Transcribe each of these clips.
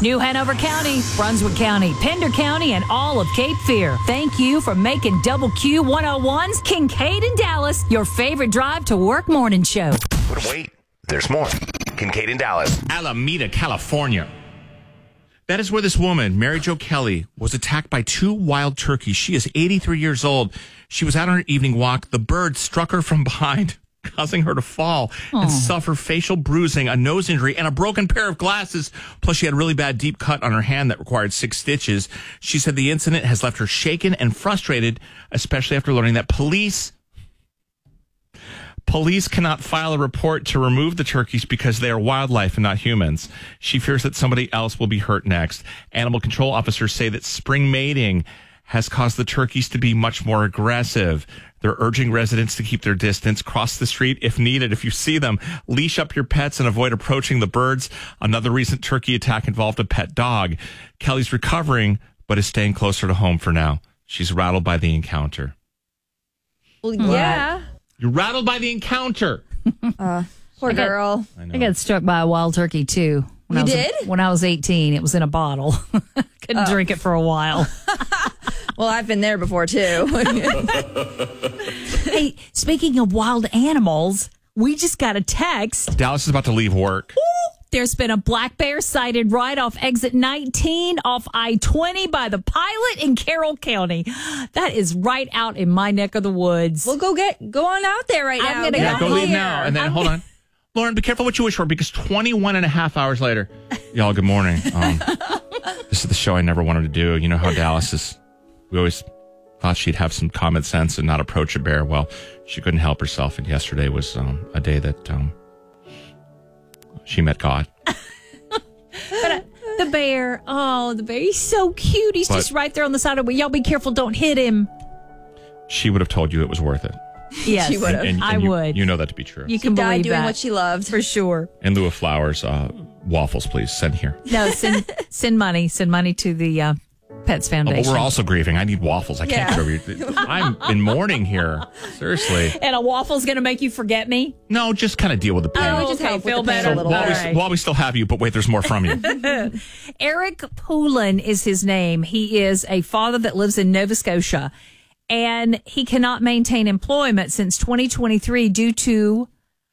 New Hanover County, Brunswick County, Pender County, and all of Cape Fear. Thank you for making Double Q 101's Kincaid and Dallas your favorite drive to work morning show. But wait, there's more. Kincaid and Dallas. Alameda, California. That is where this woman, Mary Jo Kelly, was attacked by 2 wild turkeys. She is 83 years old. She was out on her evening walk. The bird struck her from behind, causing her to fall and suffer facial bruising, a nose injury, and a broken pair of glasses. Plus, she had a really bad deep cut on her hand that required 6 stitches. She said the incident has left her shaken and frustrated, especially after learning that police cannot file a report to remove the turkeys because they are wildlife and not humans. She fears that somebody else will be hurt next. Animal control officers say that spring mating has caused the turkeys to be much more aggressive. They're urging residents to keep their distance, cross the street if needed. If you see them, leash up your pets and avoid approaching the birds. Another recent turkey attack involved a pet dog. Kelly's recovering, but is staying closer to home for now. She's rattled by the encounter. Well, yeah. You're rattled by the encounter. Poor girl. I got struck by a wild turkey, too. You did? When I was 18. It was in a bottle. Couldn't drink it for a while. Well, I've been there before, too. Hey, speaking of wild animals, we just got a text. Dallas is about to leave work. There's been a black bear sighted right off exit 19 off I-20 by the Pilot in Carroll County. That is right out in my neck of the woods. We'll go on out there right now. Go leave now. And then, hold on. Lauren, be careful what you wish for, because 21 and a half hours later, y'all, good morning. This is the show I never wanted to do. You know how Dallas is, we always thought she'd have some common sense and not approach a bear. Well, she couldn't help herself, and yesterday was a day that she met God. But the bear, he's so cute. He's just right there on the side of the way. Y'all be careful, don't hit him. She would have told you it was worth it. Yes, she would have. And I would. You know that to be true. You can died believe doing that. what she loved. For sure. In lieu of flowers, waffles, please. Send here. No, send money. Send money to the Pets Foundation. But we're also grieving. I need waffles. I can't get over you. I'm in mourning here. Seriously. And a waffle's going to make you forget me? No, just kind of deal with the pain. Just help feel with the pain better. a little bit. While we still have you, but wait, there's more from you. Eric Poulin is his name. He is a father that lives in Nova Scotia, and he cannot maintain employment since 2023 due to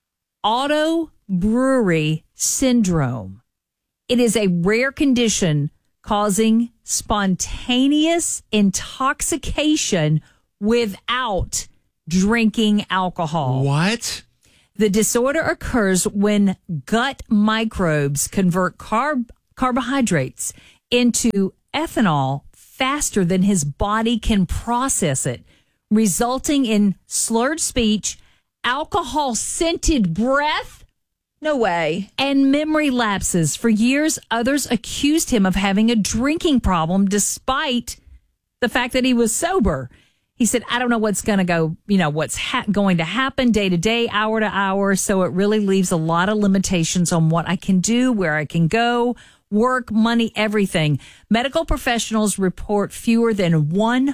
auto brewery syndrome. It is a rare condition causing spontaneous intoxication without drinking alcohol. What? The disorder occurs when gut microbes convert carbohydrates into ethanol faster than his body can process it, resulting in slurred speech, alcohol-scented breath, No way. and memory lapses. For years, others accused him of having a drinking problem despite the fact that he was sober. He said, I don't know what's going to go, what's going to happen day to day, hour to hour. So it really leaves a lot of limitations on what I can do, where I can go, work, money, everything. Medical professionals report fewer than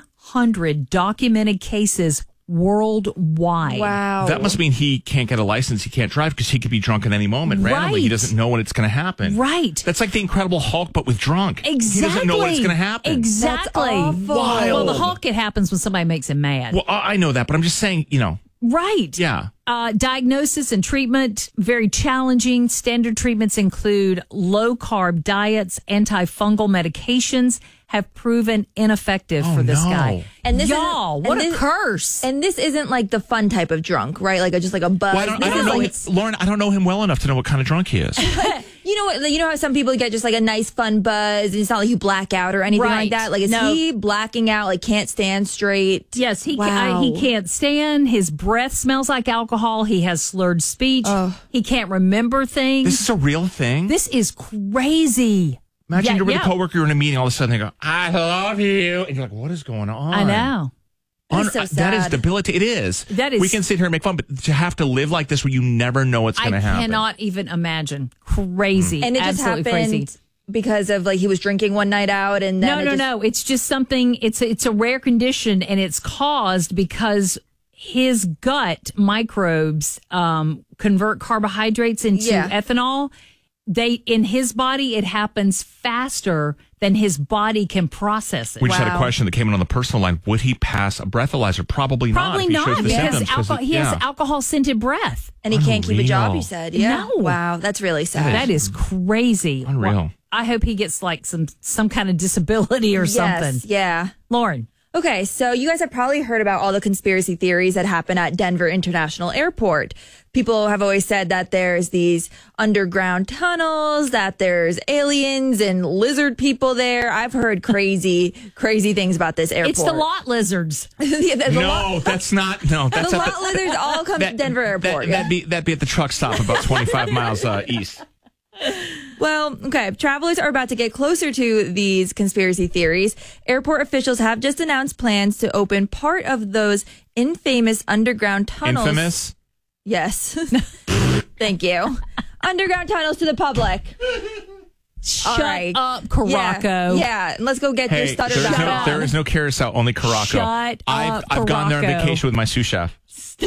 100 documented cases worldwide. Wow. That must mean he can't get a license. He can't drive because he could be drunk at any moment. Randomly, he doesn't know when it's going to happen. Right. That's like the Incredible Hulk, but with drunk. Exactly. He doesn't know when it's going to happen. Exactly. That's awful. Wild. Well, the Hulk, it happens when somebody makes him mad. Well, I know that, but I'm just saying, Right. Yeah. Diagnosis and treatment, very challenging. Standard treatments include low-carb diets, antifungal medications have proven ineffective for this guy. And this Y'all, what a curse. And this isn't like the fun type of drunk, right? Like just like a buzz. Well, I don't know him, Lauren, I don't know him well enough to know what kind of drunk he is. You know what? You know how some people get just like a nice fun buzz, and it's not like you black out or anything like that. Like is he blacking out? Like can't stand straight? Yes, he can't stand. His breath smells like alcohol. He has slurred speech. He can't remember things. This is a real thing? This is crazy. Imagine you're with a coworker, you're in a meeting, all of a sudden they go, I love you. And you're like, what is going on? I know. That's so sad. That is debilitating. It is. That is. We can sit here and make fun, but to have to live like this where you never know what's going to happen. I cannot even imagine. Crazy. And it just Absolutely happened crazy. because of like he was drinking one night out and then No. It's just something, it's a rare condition, and it's caused because his gut microbes convert carbohydrates into ethanol. in his body, it happens faster than his body can process it. We just had a question that came in on the personal line. Would he pass a breathalyzer? Probably not. Probably not, because he has alcohol-scented breath. And he can't keep a job, you said. Yeah. No. Wow, that's really sad. That is crazy. Unreal. Well, I hope he gets like some kind of disability or something. Yeah. Lauren. Okay, so you guys have probably heard about all the conspiracy theories that happen at Denver International Airport. People have always said that there's these underground tunnels, that there's aliens and lizard people there. I've heard crazy things about this airport. It's the lot lizards. That's not. No, that's the lot lizards all come to Denver Airport. That'd be at the truck stop about 25 miles east. Well, okay. Travelers are about to get closer to these conspiracy theories. Airport officials have just announced plans to open part of those infamous underground tunnels. Infamous? Yes. Thank you. Underground tunnels to the public. Shut up, Caraco. Yeah. And let's go get your stutter back on. There is no carousel, only Caraco. Shut up, I've gone there on Caraco. vacation with my sous chef.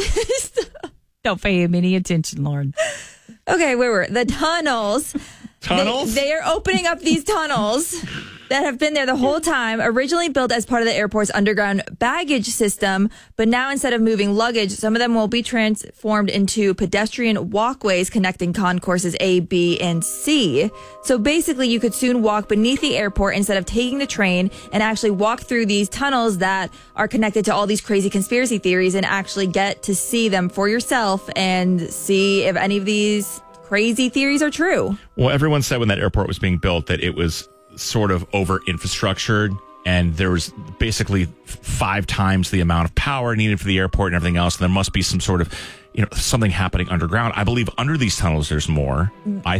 Don't pay him any attention, Lauren. Okay, where were the tunnels? Tunnels? They are opening up these tunnels that have been there the whole time, originally built as part of the airport's underground baggage system. But now instead of moving luggage, some of them will be transformed into pedestrian walkways connecting concourses A, B, and C. So basically, you could soon walk beneath the airport instead of taking the train and actually walk through these tunnels that are connected to all these crazy conspiracy theories and actually get to see them for yourself and see if any of these crazy theories are true. Well, everyone said when that airport was being built that it was sort of over infrastructured and there was basically 5 times the amount of power needed for the airport and everything else. And there must be some sort of, something happening underground. I believe under these tunnels, there's more.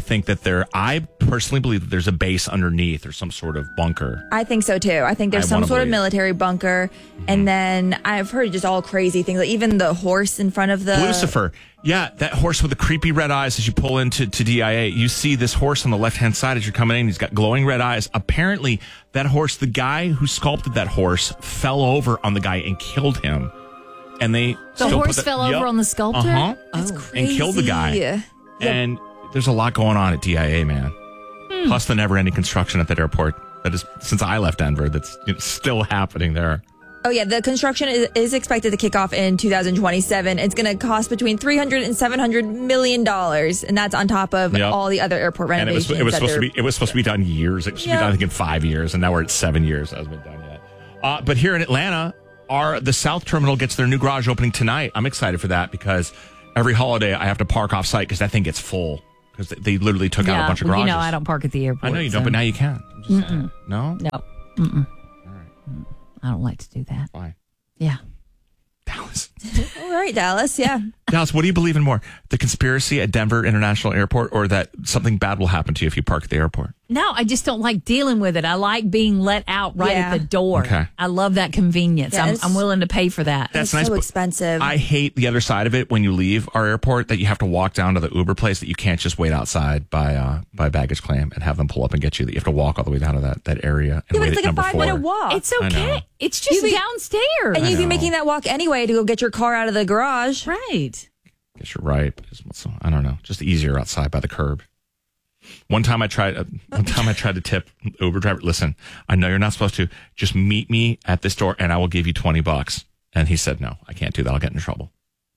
I personally believe that there's a base underneath or some sort of bunker. I think so too. I think there's some sort of military bunker. Mm-hmm. And then I've heard just all crazy things, like even the horse in front of the Lucifer. Yeah, that horse with the creepy red eyes as you pull into DIA. You see this horse on the left-hand side as you're coming in. He's got glowing red eyes. Apparently, that horse, the guy who sculpted that horse, fell over on the guy and killed him. And the horse fell over on the sculptor? Uh-huh. That's crazy. And killed the guy. Yep. And there's a lot going on at DIA, man. Plus the never-ending construction at that airport. That is, since I left Denver, that's still happening there. Oh, yeah. The construction is expected to kick off in 2027. It's going to cost between $300 and $700 million. And that's on top of all the other airport renovations. And it was supposed to be done years. It was supposed to be done, I think, in 5 years. And now we're at 7 years. It hasn't been done yet. But here in Atlanta, the South Terminal gets their new garage opening tonight. I'm excited for that because every holiday I have to park off site because that thing gets full. Because they literally took out a bunch of garages. I don't park at the airport. I know you don't, but now you can. I'm just saying. No? No. Mm-mm. All right. I don't like to do that. Why? Yeah. Dallas. All right, Dallas. Yeah. Dallas, what do you believe in more? The conspiracy at Denver International Airport or that something bad will happen to you if you park at the airport? No, I just don't like dealing with it. I like being let out right at the door. Okay. I love that convenience. Yes. I'm willing to pay for that. That's it's nice. So expensive. I hate the other side of it when you leave our airport that you have to walk down to the Uber place that you can't just wait outside by baggage claim and have them pull up and get you. That you have to walk all the way down to that area. And but wait it's at like a 5-minute 4. walk. It's okay. It's just downstairs. And you'd be making that walk anyway to go get your car out of the garage. Right. Guess you're right. I don't know. Just easier outside by the curb. One time I tried to tip Uber driver. Listen, I know you're not supposed to. Just meet me at this door, and I will give you $20. And he said, "No, I can't do that. I'll get in trouble."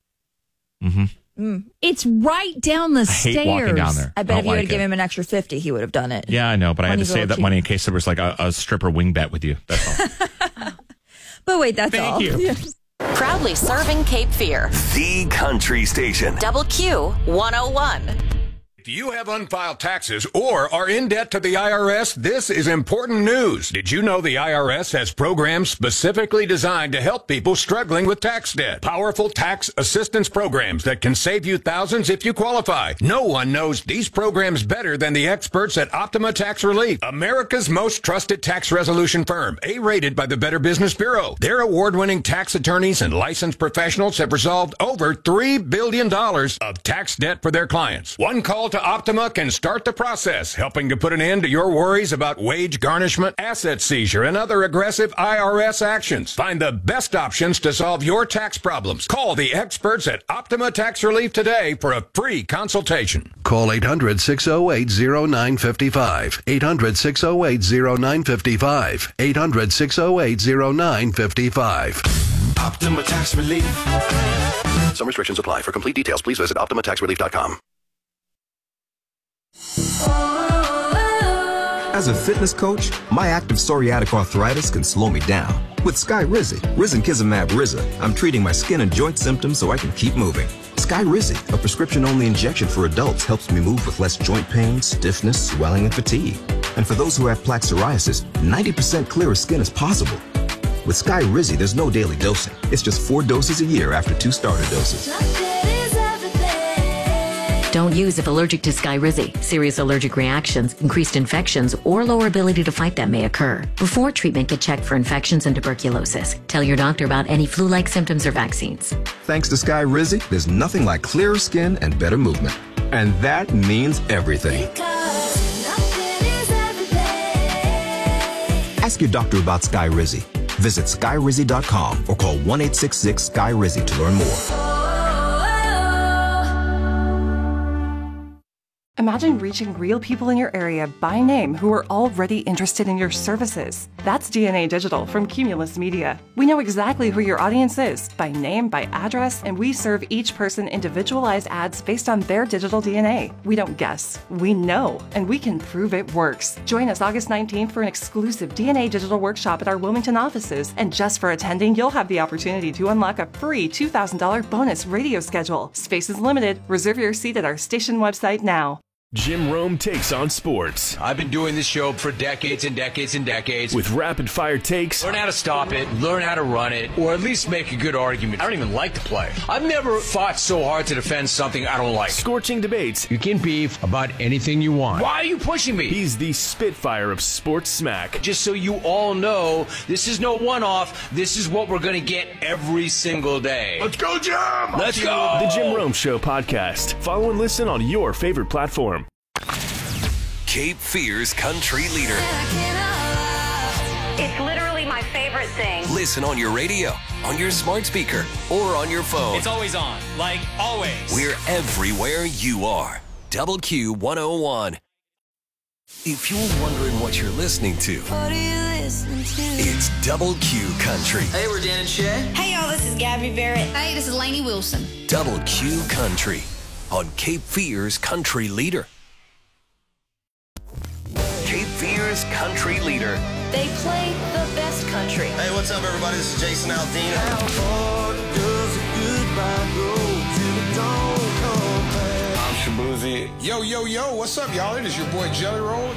It's right down the stairs. I hate walking down there. I bet if you would give him an extra $50, he would have done it. Yeah, I know, but I had to save that money in case there was like a stripper wing bet with you. That's all. But wait, that's all. Thank you. Proudly serving Cape Fear. The Country Station. Double Q 101. Do you have unfiled taxes or are in debt to the IRS? This is important news. Did you know the IRS has programs specifically designed to help people struggling with tax debt? Powerful tax assistance programs that can save you thousands if you qualify. No one knows these programs better than the experts at Optima Tax Relief, America's most trusted tax resolution firm, A-rated by the Better Business Bureau. Their award-winning tax attorneys and licensed professionals have resolved over $3 billion of tax debt for their clients. One call to Optima can start the process, helping to put an end to your worries about wage garnishment, asset seizure, and other aggressive IRS actions. Find the best options to solve your tax problems. Call the experts at Optima Tax Relief today for a free consultation. Call 800-608-0955. 800-608-0955. 800-608-0955. Optima Tax Relief. Some restrictions apply. For complete details, please visit OptimaTaxRelief.com. As a fitness coach, my active psoriatic arthritis can slow me down. With Skyrizi, Risankizumab Riza, I'm treating my skin and joint symptoms so I can keep moving. Skyrizi, a prescription-only injection for adults, helps me move with less joint pain, stiffness, swelling, and fatigue. And for those who have plaque psoriasis, 90% clearer skin is possible. With Skyrizi, there's no daily dosing. It's just 4 doses a year after 2 starter doses. Don't use if allergic to Skyrizi. Serious allergic reactions, increased infections, or lower ability to fight them may occur. Before treatment, get checked for infections and tuberculosis. Tell your doctor about any flu-like symptoms or vaccines. Thanks to Skyrizi, there's nothing like clearer skin and better movement. And that means everything. Ask your doctor about Skyrizi. Visit Skyrizi.com or call 1-866-SKY-RIZI to learn more. Imagine reaching real people in your area by name who are already interested in your services. That's DNA Digital from Cumulus Media. We know exactly who your audience is by name, by address, and we serve each person individualized ads based on their digital DNA. We don't guess, we know, and we can prove it works. Join us August 19th for an exclusive DNA Digital workshop at our Wilmington offices. And just for attending, you'll have the opportunity to unlock a free $2,000 bonus radio schedule. Space is limited. Reserve your seat at our station website now. Jim Rome takes on sports. I've been doing this show for decades and decades and decades. With rapid-fire takes. Learn how to stop it, learn how to run it, or at least make a good argument. I don't even like the play. I've never fought so hard to defend something I don't like. Scorching debates. You can beef about anything you want. Why are you pushing me? He's the Spitfire of sports smack. Just so you all know, this is no one-off. This is what we're going to get every single day. Let's go, Jim! Let's go! The Jim Rome Show podcast. Follow and listen on your favorite platform. Cape Fear's country leader. It's literally my favorite thing. Listen on your radio, on your smart speaker, or on your phone. It's always on, like always. We're everywhere you are. Double Q 101. If you're wondering what you're listening to, what are you listening to? It's Double Q Country. Hey, we're Dan and Shay. Hey, y'all, this is Gabby Barrett. Hey, this is Lainey Wilson. Double Q Country on Cape Fear's country leader. Cape Fear's country leader. They play the best country. Hey, what's up, everybody? This is Jason Aldean. I'm Shabuzi. Yo, what's up, y'all? It is your boy Jelly Roll.